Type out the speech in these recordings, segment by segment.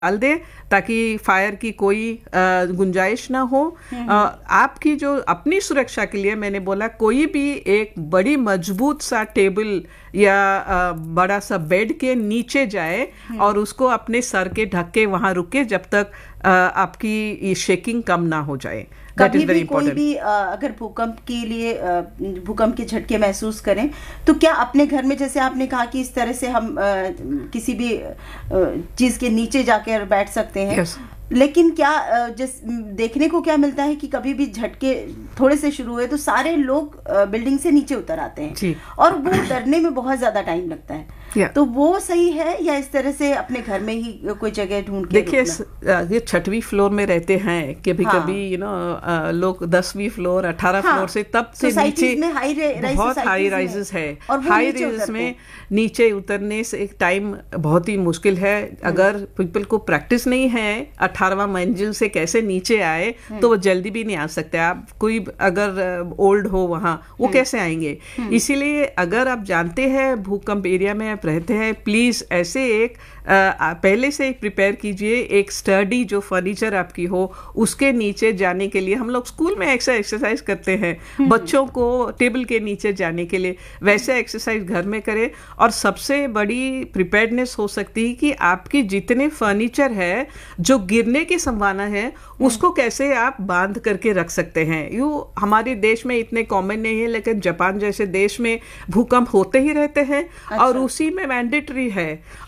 डाल दें ताकि फायर की कोई गुंजाइश ना हो। आपकी जो अपनी सुरक्षा के लिए मैंने बोला कोई भी एक बड़ी मजबूत सा टेबल या बड़ा सा बेड के नीचे जाए और उसको अपने सर के ढक के वहां रुके जब तक आपकी ये शेकिंग कम ना हो जाए। कभी भी कोई भी अगर भूकंप के लिए भूकंप के झटके महसूस करें तो क्या अपने घर में, जैसे आपने कहा कि इस तरह से हम किसी भी चीज के नीचे जाकर बैठ सकते हैं, yes. लेकिन क्या देखने को क्या मिलता है कि कभी भी झटके थोड़े से शुरू हुए तो सारे लोग बिल्डिंग से नीचे उतर आते हैं और वो उतरने में बहुत ज्यादा टाइम लगता है। तो वो सही है या इस तरह से अपने घर में ही कोई जगह ढूंढ के? देखिए ये 6वीं फ्लोर में रहते हैं, कभी कभी लोग 10वीं फ्लोर 18 फ्लोर से तब से नीचे बहुत हाई राइजेस है। हाई राइजेस में नीचे उतरने से एक टाइम बहुत ही मुश्किल है। अगर पीपल को प्रैक्टिस नहीं है 18वां मंजिल से कैसे नीचे आए तो वो जल्दी भी नहीं आ सकते। आप कोई अगर ओल्ड हो वहां वो कैसे आएंगे? इसीलिए अगर आप जानते हैं भूकंप एरिया में रहते हैं, प्लीज ऐसे एक पहले से ही प्रिपेयर कीजिए एक स्टडी जो फर्नीचर आपकी हो उसके नीचे जाने के लिए। हम लोग स्कूल में एक्सरसाइज करते हैं बच्चों को टेबल के नीचे जाने के लिए, वैसे एक्सरसाइज घर में करें। और सबसे बड़ी प्रिपेयर्डनेस हो सकती है कि आपकी जितने फर्नीचर है जो गिरने की संभावना है उसको कैसे आप बांध करके रख सकते हैं। यू हमारे देश में इतने कॉमन नहीं है, लेकिन जापान जैसे देश में भूकंप होते ही रहते हैं। अच्छा। और उसी में मैंडेटरी है।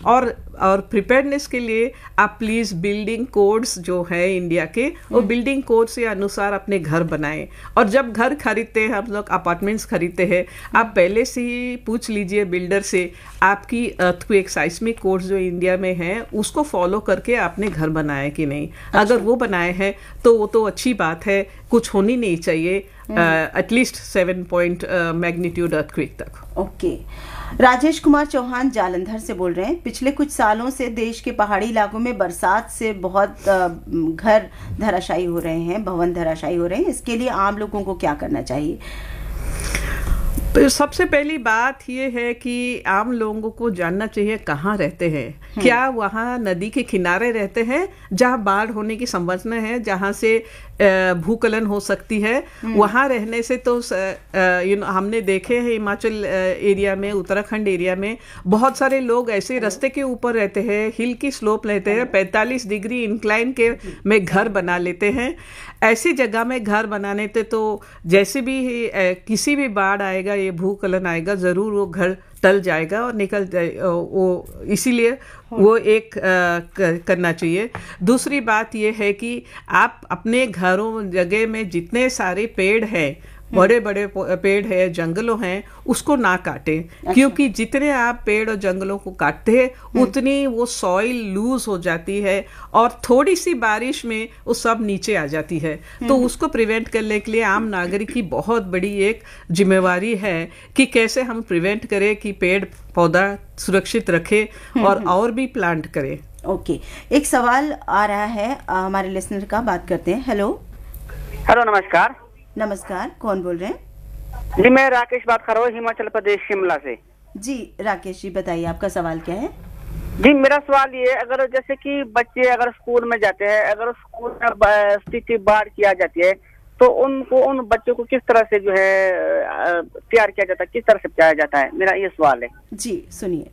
और प्रिपेयर्डनेस के लिए आप प्लीज बिल्डिंग कोड्स जो है इंडिया के वो बिल्डिंग कोड्स के अनुसार अपने घर बनाएं। और जब घर खरीदते हैं, हम लोग अपार्टमेंट्स खरीदते हैं, आप पहले से ही पूछ लीजिए बिल्डर से आपकी अर्थक्वेक साइस्मिक कोड्स जो इंडिया में है उसको फॉलो करके आपने घर बनाया कि नहीं। अच्छा। अगर वो बनाए हैं तो वो तो अच्छी बात है, कुछ होनी नहीं चाहिए एटलीस्ट 7 पॉइंट मैग्नीट्यूड अर्थक्वेक तक। ओके। राजेश कुमार चौहान जालंधर से बोल रहे हैं। पिछले कुछ सालों से देश के पहाड़ी इलाकों में बरसात से बहुत घर धराशायी हो रहे हैं, भवन धराशायी हो रहे हैं। इसके लिए आम लोगों को क्या करना चाहिए? तो सबसे पहली बात ये है कि आम लोगों को जानना चाहिए कहाँ रहते हैं। क्या वहाँ नदी के किनारे रहते हैं जहाँ बाढ़ होने की संभावना है, जहाँ से भूस्खलन हो सकती है? वहाँ रहने से तो हमने देखे हैं हिमाचल एरिया में, उत्तराखंड एरिया में बहुत सारे लोग ऐसे रास्ते के ऊपर रहते हैं, हिल की स्लोप लेते हैं, 45 डिग्री इंक्लाइन के में घर बना लेते हैं। ऐसी जगह में घर बनाने से तो जैसे भी किसी भी बाढ़ आएगा, ये भूस्खलन आएगा, जरूर वो घर टल जाएगा और निकल जाए। वो इसीलिए वो एक करना चाहिए। दूसरी बात ये है कि आप अपने घरों जगह में जितने सारे पेड़ हैं, बड़े बड़े पेड़ है, जंगलों हैं, उसको ना काटें। अच्छा। क्योंकि जितने आप पेड़ और जंगलों को काटते हैं उतनी वो सॉइल लूज हो जाती है और थोड़ी सी बारिश में वो सब नीचे आ जाती है। तो उसको प्रिवेंट करने के लिए आम नागरिक की बहुत बड़ी एक जिम्मेवारी है कि कैसे हम प्रिवेंट करें कि पेड़ पौधा सुरक्षित रखें और भी प्लांट करें। ओके। एक सवाल आ रहा है हमारे लिसनर का, बात करते हैं। हेलो। नमस्कार। नमस्कार, कौन बोल रहे हैं? जी मैं राकेश बात कर रहा हूँ, हिमाचल प्रदेश शिमला से। जी राकेश जी, बताइए आपका सवाल क्या है? जी मेरा सवाल ये, अगर जैसे कि बच्चे अगर स्कूल में जाते हैं, अगर स्कूल में स्थिति बाढ़ की आ जाती है तो उन बच्चों को किस तरह से जो है तैयार किया जाता है, किस तरह से बचाया जाता है? मेरा ये सवाल है। जी सुनिए।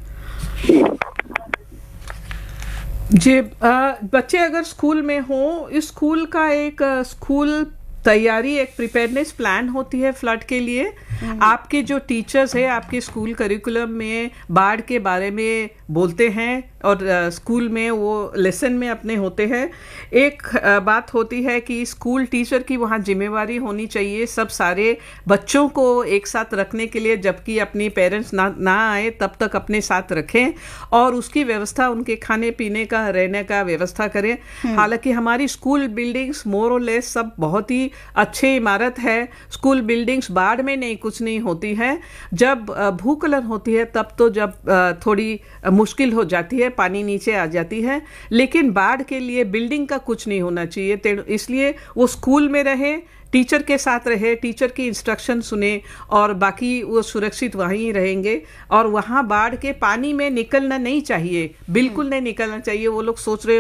जी बच्चे अगर स्कूल में हो, इस स्कूल का एक स्कूल तैयारी, एक प्रिपेयरनेस प्लान होती है फ्लड के लिए। आपके जो टीचर्स हैं आपके स्कूल करिकुलम में बाढ़ के बारे में बोलते हैं और स्कूल में वो लेसन में अपने होते हैं। एक बात होती है कि स्कूल टीचर की वहाँ जिम्मेवारी होनी चाहिए सब सारे बच्चों को एक साथ रखने के लिए, जबकि अपनी पेरेंट्स ना आए तब तक अपने साथ रखें और उसकी व्यवस्था, उनके खाने पीने का, रहने का व्यवस्था करें। हालांकि हमारी स्कूल बिल्डिंग्स मोर और लेस सब बहुत ही अच्छी इमारत है, स्कूल बिल्डिंग्स बाढ़ में नहीं कुछ नहीं होती है। जब भूस्खलन होती है तब तो जब थोड़ी मुश्किल हो जाती है, पानी नीचे आ जाती है, लेकिन बाढ़ के लिए बिल्डिंग का कुछ नहीं होना चाहिए। इसलिए वो स्कूल में रहे, टीचर के साथ रहे, टीचर की इंस्ट्रक्शन सुने और बाकी वो सुरक्षित वहीं रहेंगे। और वहाँ बाढ़ के पानी में निकलना नहीं चाहिए, बिल्कुल नहीं निकलना चाहिए। वो लोग सोच रहे